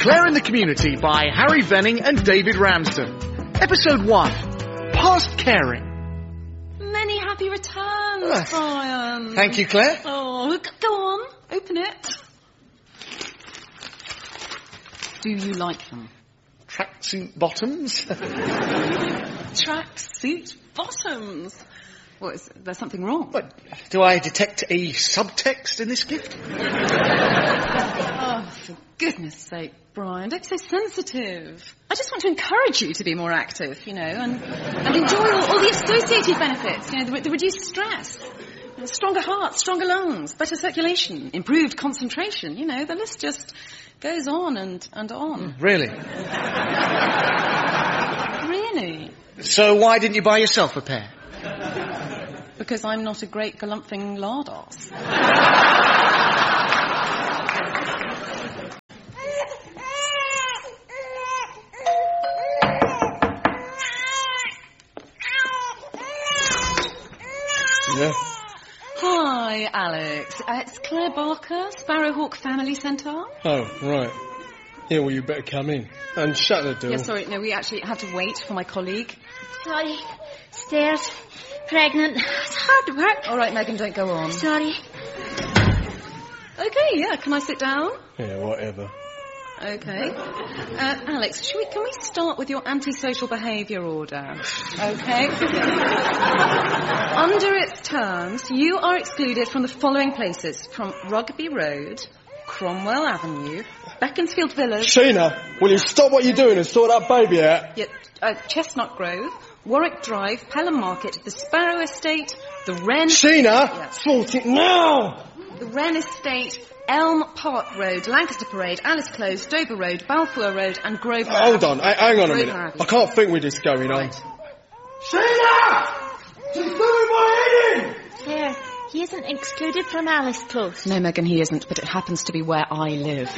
Claire in the Community by Harry Venning and David Ramsden. Episode 1. Past Caring. Many happy returns, Brian. Thank you, Claire. Oh, go on. Open it. Do you like them? Tracksuit bottoms. Tracksuit bottoms. What, is there something wrong? What, do I detect a subtext in this gift? Oh, for goodness sake, Brian, don't be so sensitive. I just want to encourage you to be more active, and enjoy all the associated benefits, the reduced stress, stronger heart, stronger lungs, better circulation, improved concentration, the list just goes on and on. Really? Really? So why didn't you buy yourself a pair? Because I'm not a great galumphing lard ass. Yeah. Hi, Alex. It's Claire Barker, Sparrowhawk Family Centre. Oh, right. Yeah, well, you better come in. And shut the door. Yeah, sorry, no, we actually had to wait for my colleague. Sorry. Stairs. Pregnant. It's hard to work. All right, Megan, don't go on. Sorry. Okay, yeah, can I sit down? Yeah, whatever. Okay. Alex, can we start with your antisocial behaviour order? Okay. Under its terms, you are excluded from the following places: from Rugby Road, Cromwell Avenue, Beaconsfield Villas... Sheena, will you stop what you're doing and sort that baby out? Yeah, Chestnut Grove, Warwick Drive, Pelham Market, the Sparrow Estate, the Wren... Sheena, Yeah. sort it now! The Wren Estate, Elm Park Road, Lancaster Parade, Alice Close, Dover Road, Balfour Road and Grosvenor... Hold on, hang on a Grosvenor minute. Avenue. I can't think with this going on. Right. Sheena! She's doing my head in! Claire, he isn't excluded from Alice Close. No, Megan, he isn't, but it happens to be where I live.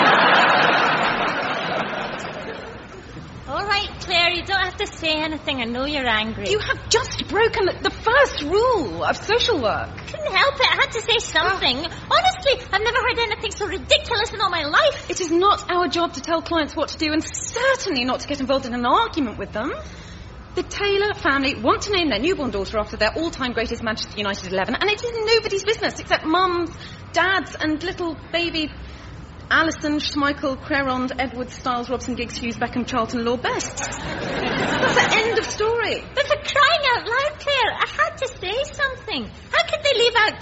All right, Claire, you don't have to say anything. I know you're angry. You have just broken the first rule of social work. Couldn't help it. I had to say something. Honestly, I've never heard anything so ridiculous in all my life. It is not our job to tell clients what to do, and certainly not to get involved in an argument with them. The Taylor family want to name their newborn daughter after their all-time greatest Manchester United 11, and it is nobody's business except mums, dads, and little baby Alison, Schmeichel, Crerond, Edwards, Stiles, Robson, Giggs, Hughes, Beckham, Charlton, Law, Best. That's the end of story. But for crying out loud, Claire, I had to say something. How could they leave out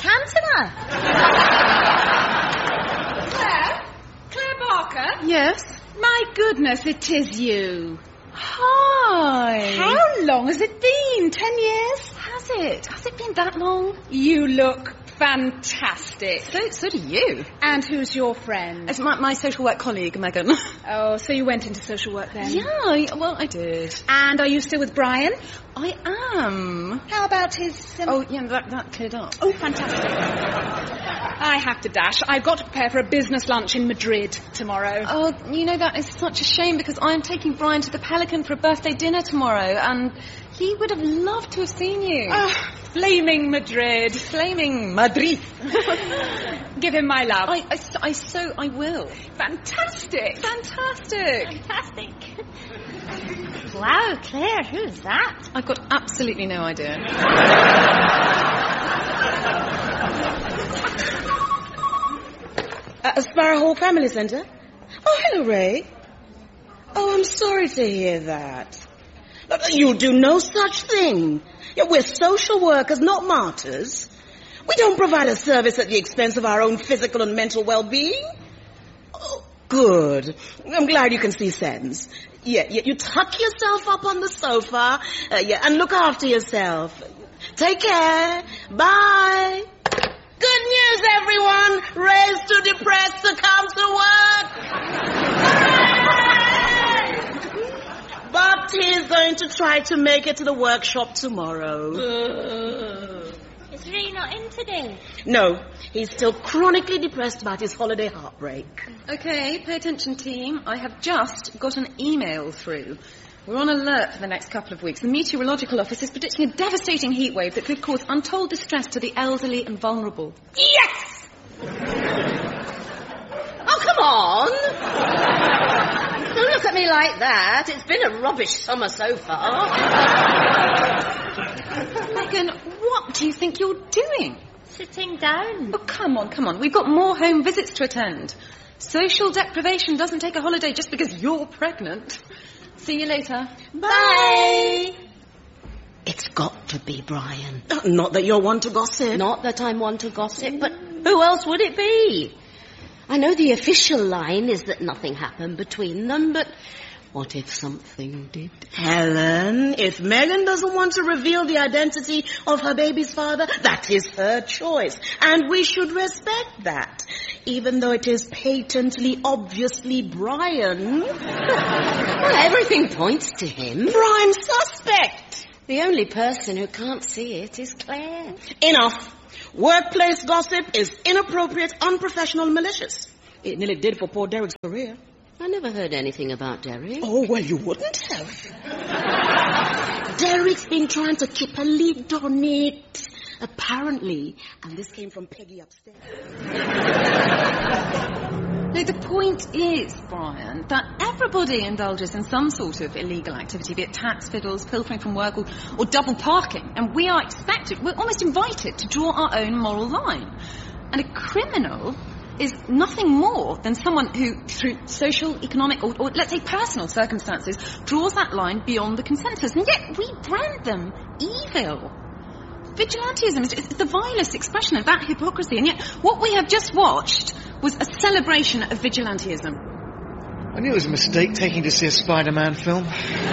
Cantona? Claire Barker? Yes? My goodness, it is you. Hi. How long has it been? 10 years? Has it? Has it been that long? You look fantastic. So do you. And who's your friend? It's my social work colleague, Megan. Oh, so you went into social work then? Yeah, I did. And are you still with Brian? I am. How about his... Oh, yeah, that cleared up. Oh, fantastic. I have to dash. I've got to prepare for a business lunch in Madrid tomorrow. Oh, that is such a shame because I'm taking Brian to the Pelican for a birthday dinner tomorrow and he would have loved to have seen you. Oh, flaming Madrid. Flaming Madrid. Give him my love. I will. Fantastic. Fantastic. Wow, Claire, who's that? I've got absolutely no idea. Sparrowhawk Family Centre? Oh, hello, Ray. Oh, I'm sorry to hear that. You do no such thing. We're social workers, not martyrs. We don't provide a service at the expense of our own physical and mental well-being. Oh, good. I'm glad you can see sense. Yeah, you tuck yourself up on the sofa, and look after yourself. Take care. Bye. Good news, everyone. Ray's too depressed to come to work. But he's going to try to make it to the workshop tomorrow. Is Ray not in today? No, he's still chronically depressed about his holiday heartbreak. Okay, pay attention, team. I have just got an email through. We're on alert for the next couple of weeks. The Meteorological Office is predicting a devastating heat wave that could cause untold distress to the elderly and vulnerable. Yes! Oh, come on! look at me like that. It's been a rubbish summer so far. Megan, what do you think you're doing? Sitting down. Oh, come on. We've got more home visits to attend. Social deprivation doesn't take a holiday just because you're pregnant. See you later. Bye. It's got to be Brian. Not that you're one to gossip. Not that I'm one to gossip, but who else would it be? I know the official line is that nothing happened between them, but what if something did? Helen, if Megan doesn't want to reveal the identity of her baby's father, that is her choice. And we should respect that. Even though it is patently, obviously Brian. Well, everything points to him. Prime suspect. The only person who can't see it is Claire. Enough. Workplace gossip is inappropriate, unprofessional, malicious. It nearly did for poor Derek's career. I never heard anything about Derek. Oh, well, you wouldn't have. Derek's been trying to keep a lid on it, apparently. And this came from Peggy upstairs. No, the point is, Brian, that everybody indulges in some sort of illegal activity, be it tax fiddles, pilfering from work, or double parking. And we are expected, we're almost invited to draw our own moral line. And a criminal is nothing more than someone who, through social, economic, or let's say personal circumstances, draws that line beyond the consensus. And yet we brand them evil. Vigilantism is the vilest expression of that hypocrisy. And yet what we have just watched was a celebration of vigilantism. I knew it was a mistake taking to see a Spider-Man film.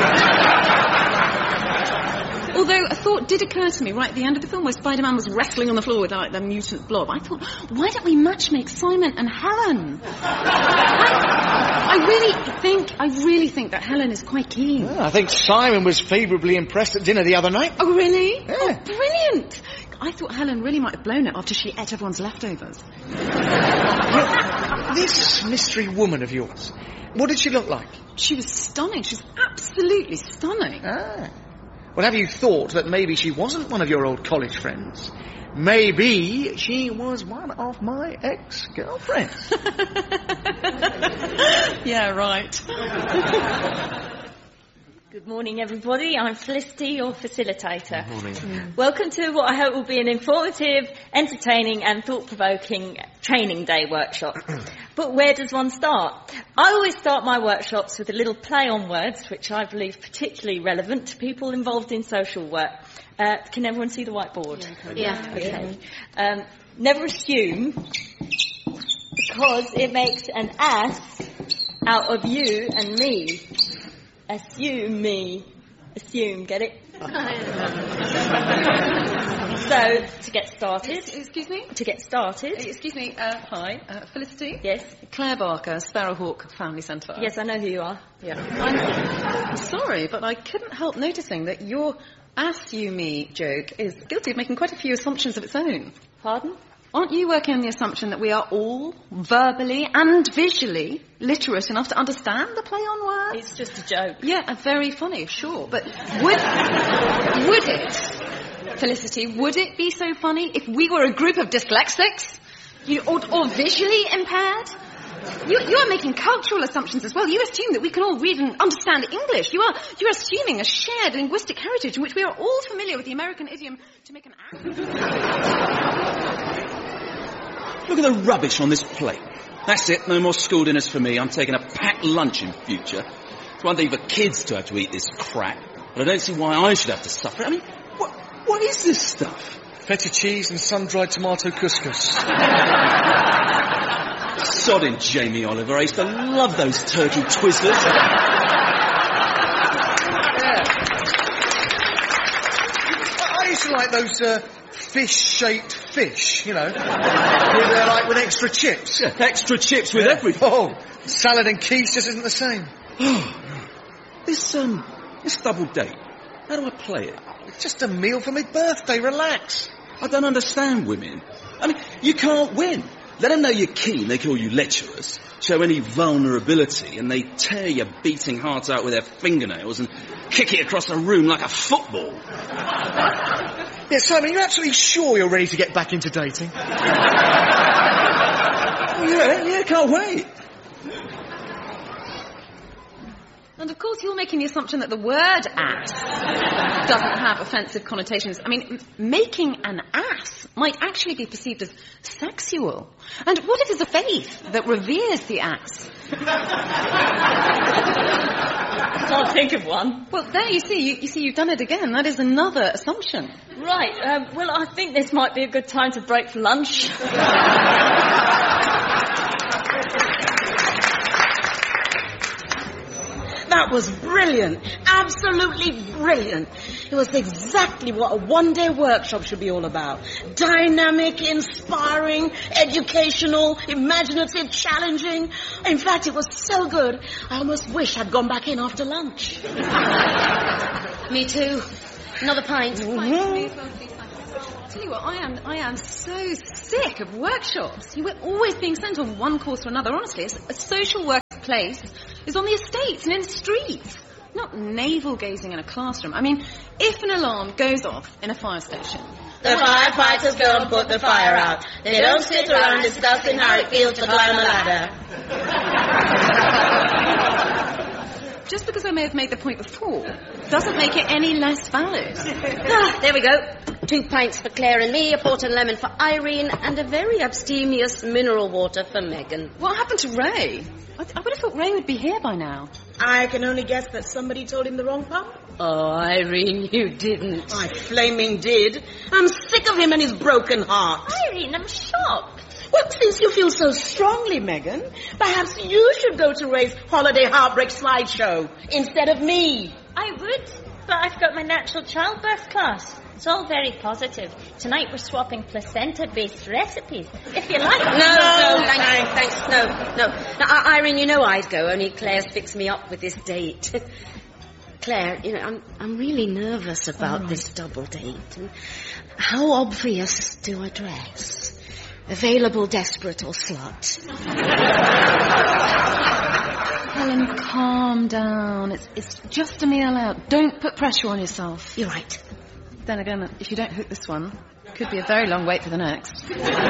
Although a thought did occur to me right at the end of the film where Spider-Man was wrestling on the floor with like the mutant blob. I thought, why don't we matchmake Simon and Helen? I really think that Helen is quite keen. Well, I think Simon was favourably impressed at dinner the other night. Oh, really? Yeah. Oh, brilliant. I thought Helen really might have blown it after she ate everyone's leftovers. This mystery woman of yours, what did she look like? She was stunning. She's absolutely stunning. Ah. Well, have you thought that maybe she wasn't one of your old college friends? Maybe she was one of my ex-girlfriends. Yeah, right. Good morning, everybody. I'm Felicity, your facilitator. Good morning. Welcome to what I hope will be an informative, entertaining and thought-provoking training day workshop. But where does one start? I always start my workshops with a little play on words, which I believe particularly relevant to people involved in social work. Can everyone see the whiteboard? Yeah. Okay. Never assume, because it makes an ass out of you and me. Assume me. Assume, get it? So, to get started... Excuse me? To get started... Excuse me, hi, Felicity? Yes? Claire Barker, Sparrowhawk Family Centre. Yes, I know who you are. Yeah. I'm sorry, but I couldn't help noticing that your assume me joke is guilty of making quite a few assumptions of its own. Pardon? Aren't you working on the assumption that we are all verbally and visually literate enough to understand the play on words? It's just a joke. Yeah, very funny, sure. But would it, Felicity, would it be so funny if we were a group of dyslexics? Or visually impaired? You are making cultural assumptions as well. You assume that we can all read and understand English. You're assuming a shared linguistic heritage in which we are all familiar with the American idiom to make an act. Look at the rubbish on this plate. That's it, no more school dinners for me. I'm taking a packed lunch in future. It's one thing for kids to have to eat this crap, but I don't see why I should have to suffer. I mean, what is this stuff? Feta cheese and sun-dried tomato couscous. Sodding Jamie Oliver. I used to love those turkey twizzlers. I used to like those fish-shaped fish, you know, with extra chips. Yeah, extra chips with everything. Oh, salad and quiche just isn't the same. This double date, how do I play it? It's just a meal for my birthday, relax. I don't understand women. I mean, you can't win. Let them know you're keen, they call you lecherous, show any vulnerability, and they tear your beating heart out with their fingernails and kick it across the room like a football. Yeah, Simon, you're absolutely sure you're ready to get back into dating? Yeah, can't wait. And of course you're making the assumption that the word ass doesn't have offensive connotations. I mean, making an ass might actually be perceived as sexual. And what if there's a faith that reveres the ass? I can't think of one. Well, there you see, you've done it again. That is another assumption. Right, well, I think this might be a good time to break for lunch. That was brilliant. Absolutely brilliant. It was exactly what a one-day workshop should be all about. Dynamic, inspiring, educational, imaginative, challenging. In fact, it was so good, I almost wish I'd gone back in after lunch. Me too. Another pint. Tell you what, I am so sick of workshops. We're always being sent on one course to another. Honestly, a social workplace is on the estates and in the streets, not navel-gazing in a classroom. I mean, if an alarm goes off in a fire station... The firefighters go and put the fire out. They don't sit around discussing how it feels to climb a ladder. Just because I may have made the point before doesn't make it any less valid. There we go. 2 pints for Claire and me, a port and lemon for Irene, and a very abstemious mineral water for Megan. What happened to Ray? I would have thought Ray would be here by now. I can only guess that somebody told him the wrong pub. Oh, Irene, you didn't. I flaming did. I'm sick of him and his broken heart. Irene, I'm shocked. Well, since you feel so strongly, Megan, perhaps you should go to Ray's holiday heartbreak slideshow instead of me. I would, but I've got my natural childbirth class. It's all very positive. Tonight we're swapping placenta-based recipes. If you like. No, thanks. No. Now, Irene, you know I'd go, only Claire's fixed me up with this date. Claire, you know, I'm really nervous about this double date. And how obvious do I dress? Available, desperate, or slut? Helen, calm down. It's just a meal out. Don't put pressure on yourself. You're right. Then again, if you don't hook this one, it could be a very long wait for the next.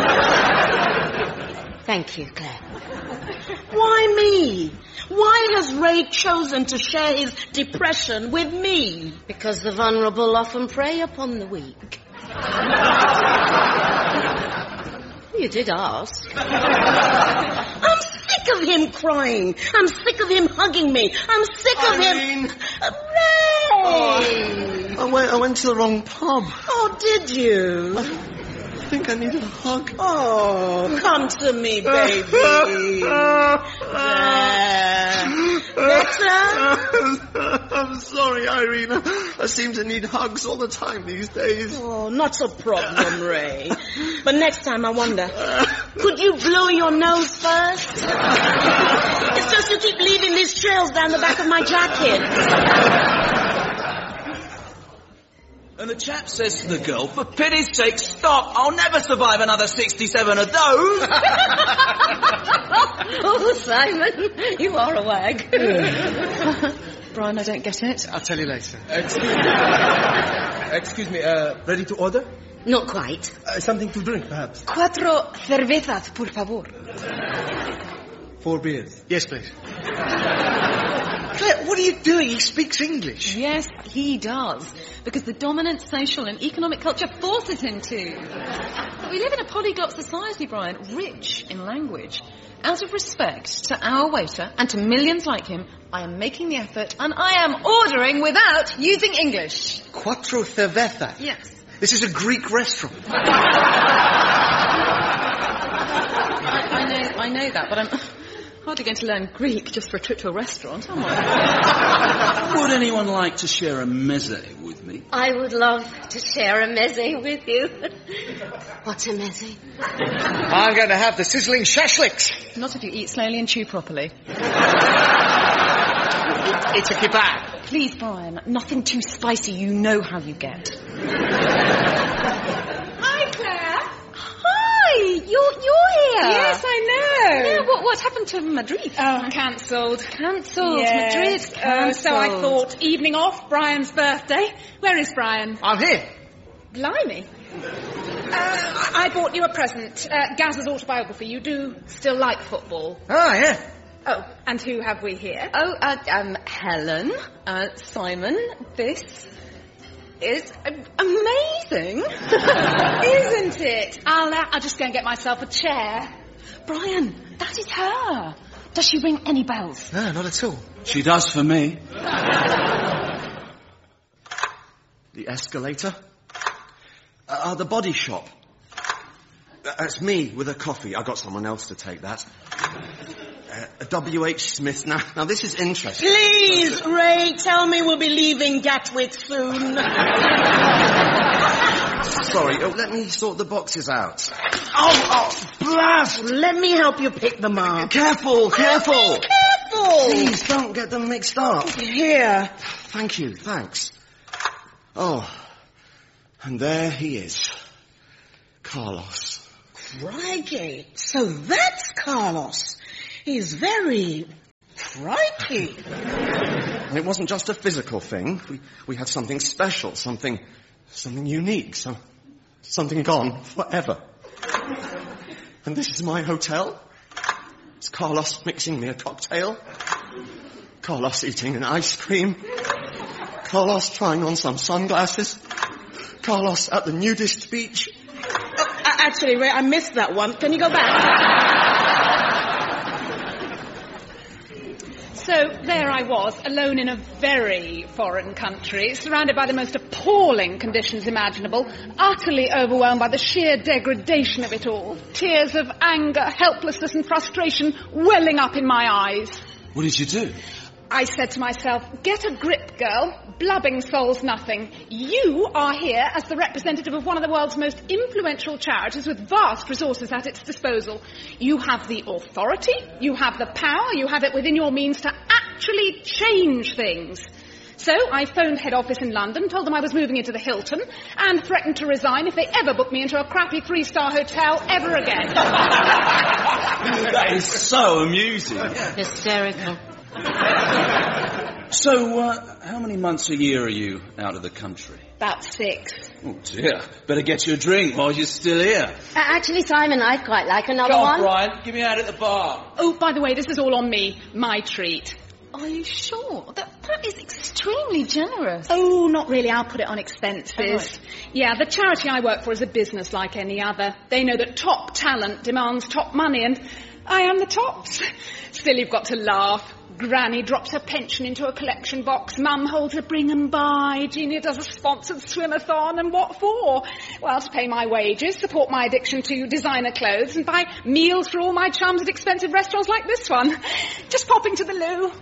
Thank you, Claire. Why me? Why has Ray chosen to share his depression with me? Because the vulnerable often prey upon the weak. You did ask. I'm sick of him crying. I'm sick of him hugging me. I'm sick of him... Ray! I went to the wrong pub. Oh, did you? I think I needed a hug. Oh, come to me, baby. Better? I'm sorry, Irene. I seem to need hugs all the time these days. Oh, not a problem, Ray. But next time, I wonder, could you blow your nose first? It's just you keep leaving these trails down the back of my jacket. And the chap says to the girl, for pity's sake, stop! I'll never survive another 67 of those! Oh, Simon, you are a wag. Brian, I don't get it. I'll tell you later. Excuse me, ready to order? Not quite. Something to drink, perhaps. 4 cervezas, por favor. 4 beers. Yes, please. Claire, what are you doing? He speaks English. Yes, he does. Because the dominant social and economic culture forces him to. But we live in a polyglot society, Brian, rich in language. Out of respect to our waiter and to millions like him, I am making the effort and I am ordering without using English. 4 cervezas. Yes. This is a Greek restaurant. I know that, but I'm hardly going to learn Greek just for a trip to a restaurant, am I? Would anyone like to share a meze with me? I would love to share a meze with you. What's a meze? I'm going to have the sizzling shashliks. Not if you eat slowly and chew properly. It's a kebab. Please, Brian, nothing too spicy. You know how you get. Hi, Claire. Hi, you're here. Yes, I know. Yeah, what happened to Madrid? Oh, cancelled. Cancelled. Yes. Madrid cancelled. So I thought, evening off, Brian's birthday. Where is Brian? I'm here. Blimey. I bought you a present. Gaz's autobiography. You do still like football. Oh, yeah. Oh, and who have we here? Oh, Helen, Simon, this is amazing. Isn't it? I'll just go and get myself a chair. Brian, that is her. Does she ring any bells? No, not at all. She does for me. The escalator? The body shop. It's me with a coffee. I got someone else to take that. W.H. Smith. Now this is interesting. Please, Ray, tell me we'll be leaving Gatwick soon. Sorry, let me sort the boxes out. Oh, blast! Let me help you pick them up. Careful! Careful! Please, don't get them mixed up. Here. Thank you, thanks. Oh, and there he is. Carlos. Crikey. So that's Carlos. He's very crikey. And it wasn't just a physical thing. We had something special, something unique, something gone forever. And this is my hotel. It's Carlos mixing me a cocktail. Carlos eating an ice cream. Carlos trying on some sunglasses. Carlos at the nudist beach. Actually, Ray, I missed that one. Can you go back? So there I was, alone in a very foreign country, surrounded by the most appalling conditions imaginable, utterly overwhelmed by the sheer degradation of it all. Tears of anger, helplessness and frustration welling up in my eyes. What did you do? I said to myself, get a grip, girl. Blubbing solves nothing. You are here as the representative of one of the world's most influential charities with vast resources at its disposal. You have the authority, you have the power, you have it within your means to actually change things. So I phoned head office in London, told them I was moving into the Hilton, and threatened to resign if they ever booked me into a crappy 3-star hotel ever again. That is so amusing. Hysterical. So, how many months a year are you out of the country? About 6. Oh, dear. Better get you a drink while you're still here. Actually, Simon, I'd quite like another Go on, one. Brian. Give me a hand at the bar. Oh, by the way, this is all on me. My treat. Are you sure? That is extremely generous. Oh, not really. I'll put it on expenses. Oh, right. Yeah, the charity I work for is a business like any other. They know that top talent demands top money, and I am the tops. Still, you've got to laugh. Granny drops her pension into a collection box. Mum holds a bring and buy. Gina does a sponsored swimathon. And what for? Well, to pay my wages, support my addiction to designer clothes, and buy meals for all my chums at expensive restaurants like this one. Just popping to the loo.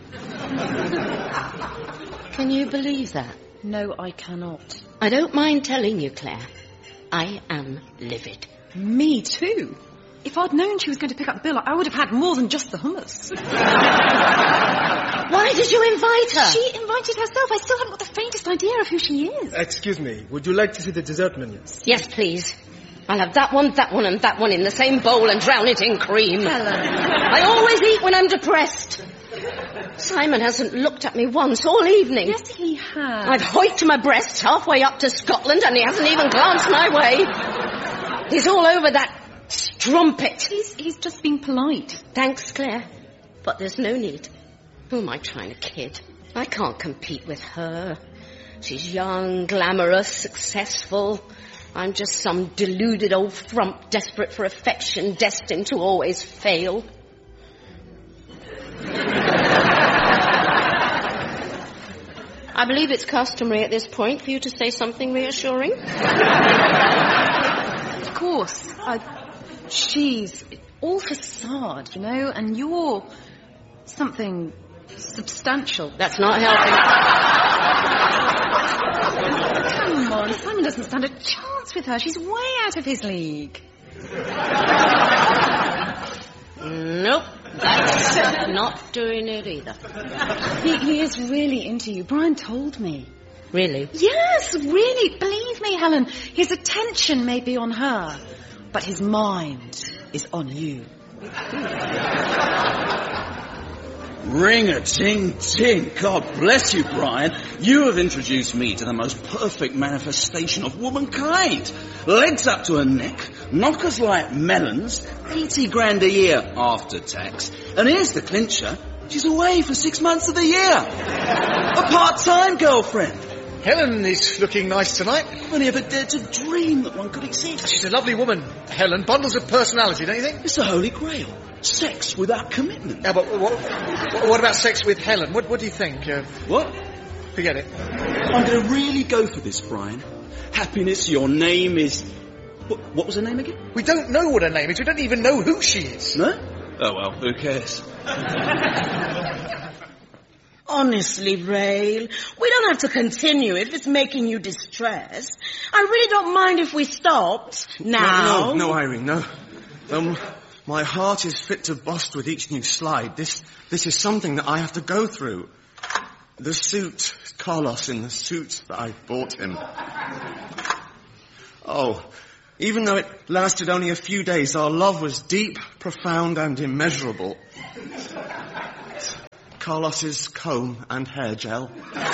Can you believe that? No, I cannot. I don't mind telling you, Claire. I am livid. Me too. If I'd known she was going to pick up the bill, I would have had more than just the hummus. Why did you invite her? She invited herself. I still haven't got the faintest idea of who she is. Excuse me, would you like to see the dessert menus? Yes, please. I'll have that one, and that one in the same bowl and drown it in cream. Helen. I always eat when I'm depressed. Simon hasn't looked at me once all evening. Yes, he has. I've hoiked my breasts halfway up to Scotland and he hasn't even glanced my way. He's all over that strumpet. He's just being polite. Thanks, Claire. But there's no need. Who am I trying to kid? I can't compete with her. She's young, glamorous, successful. I'm just some deluded old frump desperate for affection, destined to always fail. I believe it's customary at this point for you to say something reassuring. Of course. She's all facade, you know, and you're something substantial. That's not helping. Come on, Simon doesn't stand a chance with her. She's way out of his league. Nope. That's not doing it either. He is really into you. Brian told me. Really? Yes, really. Believe me, Helen. His attention may be on her, but his mind is on you. Ring-a-ting-ting. God bless you, Brian. You have introduced me to the most perfect manifestation of womankind. Legs up to her neck, knockers like melons, 80 grand a year after tax. And here's the clincher. She's away for 6 months of the year. A part-time girlfriend. Helen is looking nice tonight. I've only ever dared to dream that one could exist. She's a lovely woman, Helen. Bundles of personality, don't you think? It's the holy grail. Sex without commitment. Yeah, but what about sex with Helen? What do you think? What? Forget it. I'm going to really go for this, Brian. Happiness, your name is... What was her name again? We don't know what her name is. We don't even know who she is. No? Oh, well, who cares? Honestly, Ray, we don't have to continue if it's making you distressed. I really don't mind if we stopped now. No, Irene, no. My heart is fit to bust with each new slide. This is something that I have to go through. The suit, Carlos in the suit that I bought him. Oh, even though it lasted only a few days, our love was deep, profound, and immeasurable. Carlos's comb and hair gel.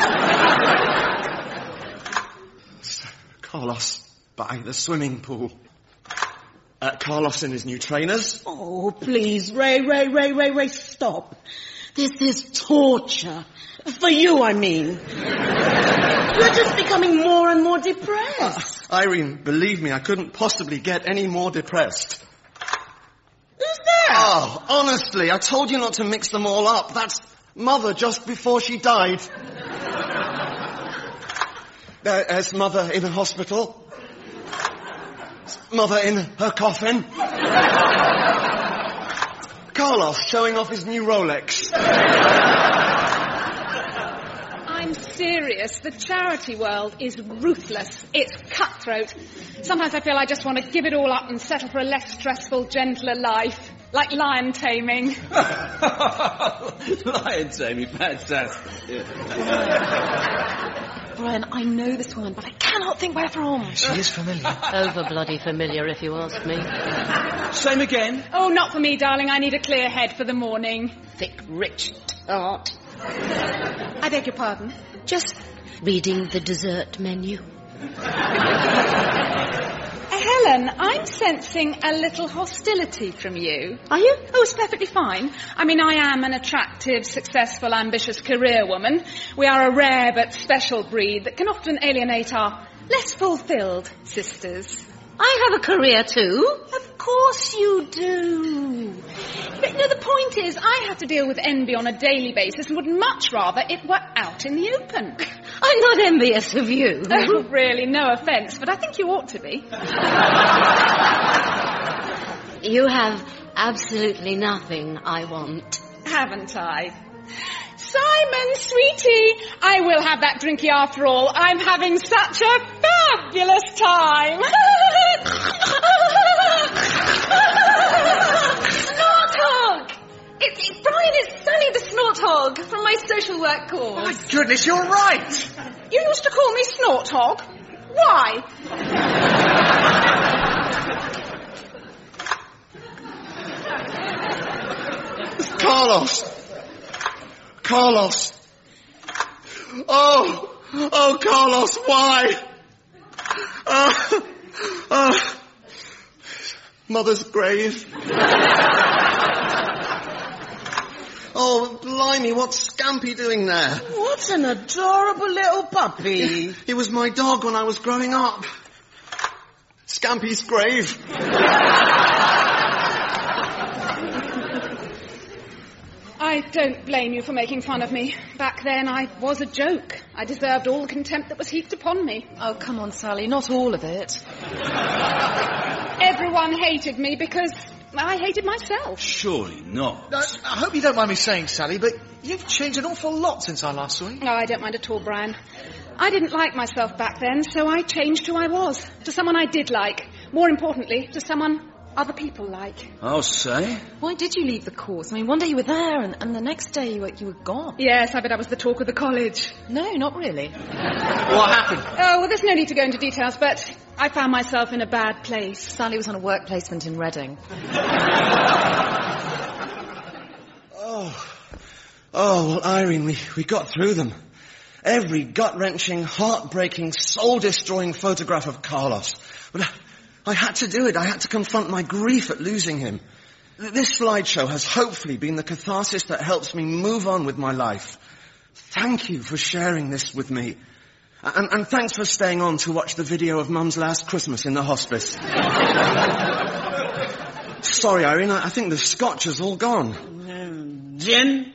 Carlos by the swimming pool. Carlos in his new trainers. Oh, please, Ray, stop. This is torture. For you, I mean. You're just becoming more and more depressed. Irene, believe me, I couldn't possibly get any more depressed. Who's that? Oh, honestly, I told you not to mix them all up. That's Mother just before she died. There's Mother in a hospital. Mother in her coffin. Carlos showing off his new Rolex. I'm serious. The charity world is ruthless. It's cutthroat. Sometimes I feel I just want to give it all up and settle for a less stressful, gentler life. Like lion taming. Lion taming, fantastic. Yeah. Brian, I know this woman, but I cannot think where from. She is familiar. Over bloody familiar, if you ask me. Same again. Oh, not for me, darling. I need a clear head for the morning. Thick, rich tart. I beg your pardon? Just reading the dessert menu. Helen, I'm sensing a little hostility from you. Are you? Oh, it's perfectly fine. I mean, I am an attractive, successful, ambitious career woman. We are a rare but special breed that can often alienate our less fulfilled sisters. I have a career too. Of course you do. But no, the point is, I have to deal with envy on a daily basis and would much rather it were out in the open. I'm not envious of you. Oh, really, no offence, but I think you ought to be. You have absolutely nothing I want. Haven't I? Simon, sweetie, I will have that drinky after all. I'm having such a fabulous time. Snorthog! Brian, it's Sally the Snorthog from my social work course. Oh, my goodness, you're right. You used to call me Snorthog. Why? Carlos. Oh, Carlos, why? Mother's grave. Oh, blimey, what's Scampy doing there? What an adorable little puppy. He was my dog when I was growing up. Scampy's grave. I don't blame you for making fun of me. Back then, I was a joke. I deserved all the contempt that was heaped upon me. Oh, come on, Sally, not all of it. Everyone hated me because I hated myself. Surely not. I hope you don't mind me saying, Sally, but you've changed an awful lot since I last saw you. No, I don't mind at all, Brian. I didn't like myself back then, so I changed who I was. To someone I did like. More importantly, to someone other people like. I'll say. Why did you leave the course? I mean, one day you were there, and the next day you were gone. Yes, I bet I was the talk of the college. No, not really. What happened? Oh, well, there's no need to go into details, but I found myself in a bad place. Sally was on a work placement in Reading. Oh, well, Irene, we got through them. Every gut-wrenching, heartbreaking, soul-destroying photograph of Carlos. But I had to do it. I had to confront my grief at losing him. This slideshow has hopefully been the catharsis that helps me move on with my life. Thank you for sharing this with me. And thanks for staying on to watch the video of Mum's last Christmas in the hospice. Sorry, Irene, I think the scotch is all gone. Gin?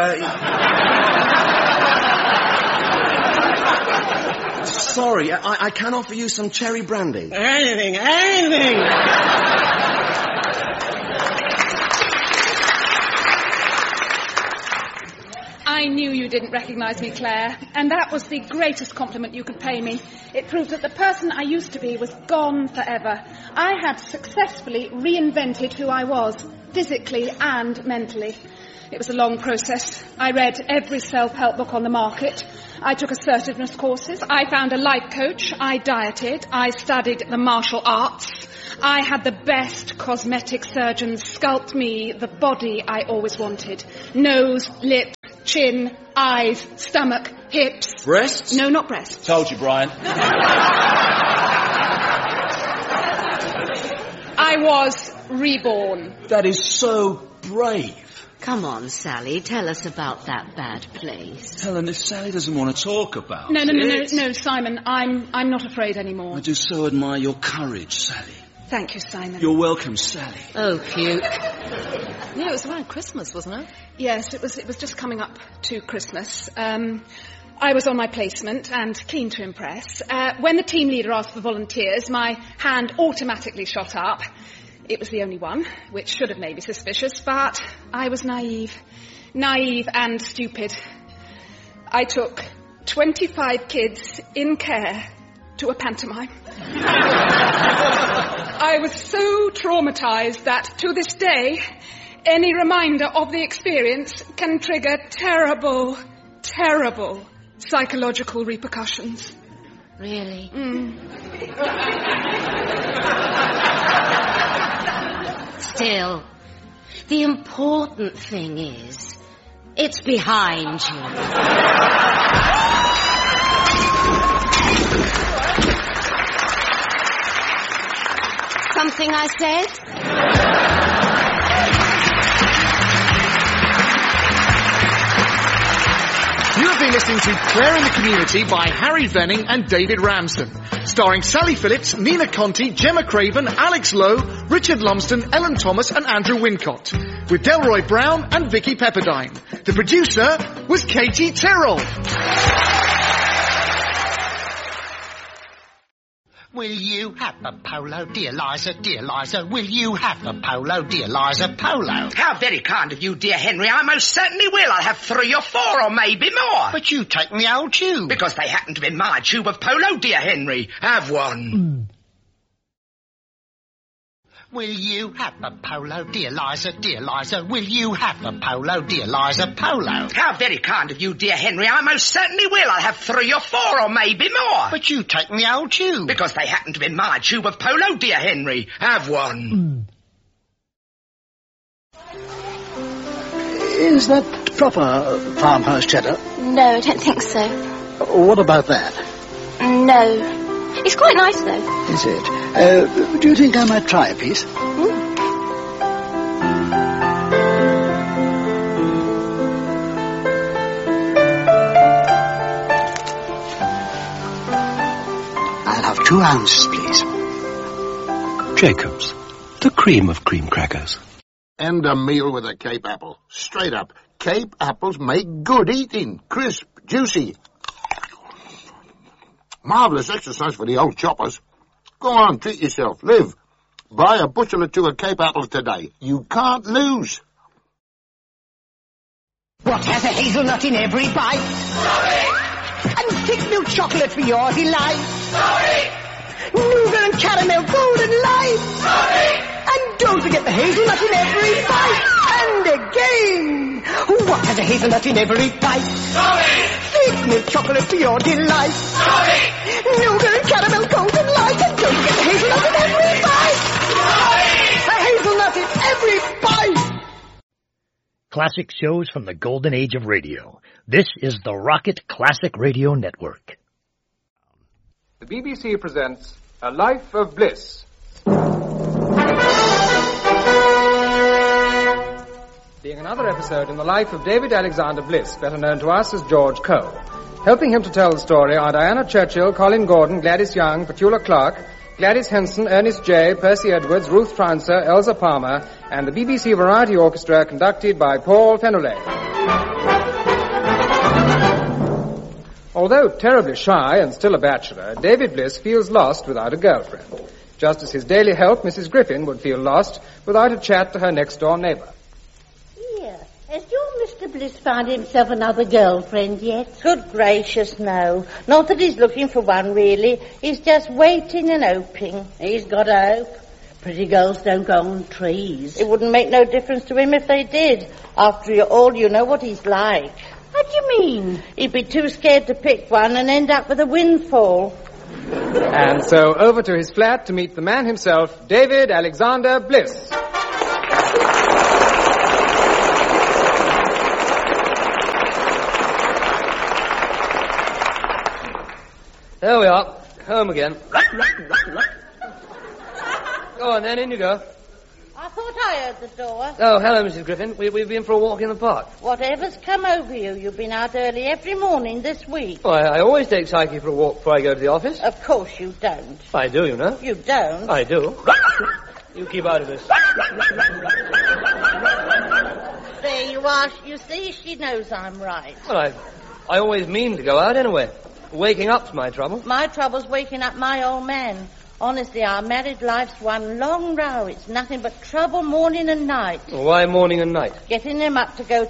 Sorry, I can offer you some cherry brandy. Anything. I knew you didn't recognise me, Claire, and that was the greatest compliment you could pay me. It proved that the person I used to be was gone forever. I had successfully reinvented who I was, physically and mentally. It was a long process. I read every self-help book on the market. I took assertiveness courses. I found a life coach. I dieted. I studied the martial arts. I had the best cosmetic surgeons sculpt me the body I always wanted. Nose, lips, chin, eyes, stomach, hips. Breasts? No, not breasts. Told you, Brian. I was reborn. That is so brave. Come on, Sally, tell us about that bad place. Helen, if Sally doesn't want to talk about No, Simon, I'm not afraid anymore. I do so admire your courage, Sally. Thank you, Simon. You're welcome, Sally. Oh, puke. Yeah, it was around Christmas, wasn't it? Yes, it was just coming up to Christmas. I was on my placement and keen to impress. When the team leader asked for volunteers, my hand automatically shot up. It was the only one, which should have made me suspicious, but I was naive and stupid. I took 25 kids in care to a pantomime. I was so traumatized that to this day, any reminder of the experience can trigger terrible, terrible psychological repercussions. Really? Still, the important thing is, it's behind you. Something I said? You have been listening to Claire in the Community by Harry Venning and David Ramsden, starring Sally Phillips, Nina Conti, Gemma Craven, Alex Lowe, Richard Lumsden, Ellen Thomas and Andrew Wincott, with Delroy Brown and Vicky Pepperdine. The producer was Katie Tyrrell. Will you have a polo, dear Liza, will you have a polo, dear Liza, polo? How very kind of you, dear Henry. I most certainly will. I'll have 3 or 4 or maybe more. But you take the old tube. Because they happen to be my tube of polo, dear Henry. Have one. Will you have a polo, dear Liza, will you have a polo, dear Liza, polo? How very kind of you, dear Henry. I most certainly will. I'll have 3 or 4 or maybe more. But you take the old tube. Because they happen to be my tube of polo, dear Henry. Have one. Is that proper farmhouse cheddar? No, I don't think so. What about that? No. It's quite nice, though. Is it? Do you think I might try a piece? I'll have 2 ounces, please. Jacob's, the cream of cream crackers. And a meal with a Cape apple. Straight up. Cape apples make good eating. Crisp, juicy. Marvellous exercise for the old choppers. Go on, treat yourself. Live. Buy a bushel or 2 of Cape apples today. You can't lose. What has a hazelnut in every bite? Sorry! And thick milk chocolate for your delight? Sorry! Nougat and caramel golden light? Sorry! And don't forget the hazelnut in every bite. And again. What has a hazelnut in every bite? Sorry! Thick milk chocolate for your delight? Sorry! Nougat and caramel golden light. And don't forget the hazelnut in every bite. Sorry! A hazelnut in every bite. classic shows from the golden age of radio. This is the Rocket Classic Radio Network. The BBC presents A Life of Bliss. Being another episode in the life of David Alexander Bliss, better known to us as George Cole. Helping him to tell the story are Diana Churchill, Colin Gordon, Gladys Young, Petula Clark, Gladys Henson, Ernest J., Percy Edwards, Ruth Trouncer, Elsa Palmer, and the BBC Variety Orchestra conducted by Paul Fenouillet. Although terribly shy and still a bachelor, David Bliss feels lost without a girlfriend, just as his daily help, Mrs. Griffin, would feel lost without a chat to her next-door neighbour. Here, has your Mr. Bliss found himself another girlfriend yet? Good gracious, no. Not that he's looking for one, really. He's just waiting and hoping. He's got to hope. Pretty girls don't go on trees. It wouldn't make no difference to him if they did. After all, you know what he's like. What do you mean? He'd be too scared to pick one and end up with a windfall. And so over to his flat to meet the man himself, David Alexander Bliss. There we are. Home again. Go on then, in you go. I thought I heard the door. Oh, hello, Mrs. Griffin. We've been for a walk in the park. Whatever's come over you? You've been out early every morning this week. Oh, I always take Psyche for a walk before I go to the office. Of course you don't. I do, you know. You don't? I do. You keep out of this. There you are. You see, she knows I'm right. Well, I always mean to go out anyway. Waking up's my trouble. My trouble's waking up my old man. Honestly, our married life's one long row. It's nothing but trouble morning and night. Why morning and night? Getting him up to go